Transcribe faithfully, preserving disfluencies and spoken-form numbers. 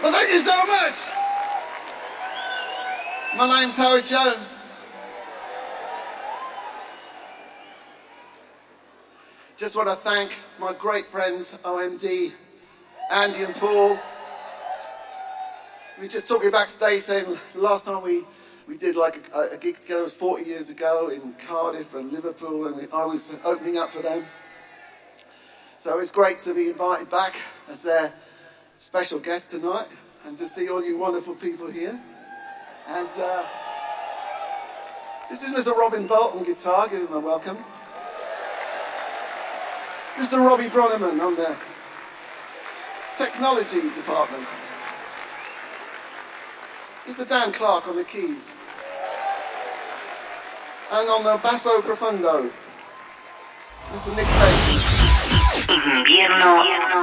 Well, thank you so much. My name's Howard Jones. Just want to thank my great friends, O M D, Andy and Paul. We were just talking backstage saying last time we, we did like a, a gig together was forty years ago in Cardiff and Liverpool, and we, I was opening up for them. So it's great to be invited back as their special guest tonight and to see all you wonderful people here. And uh, this is Mister Robin Bolt on guitar, give him a welcome. Mister Robbie Bronneman on the technology department. Mister Dan Clark on the keys. And on the basso profundo, Mister Nick Page. Invierno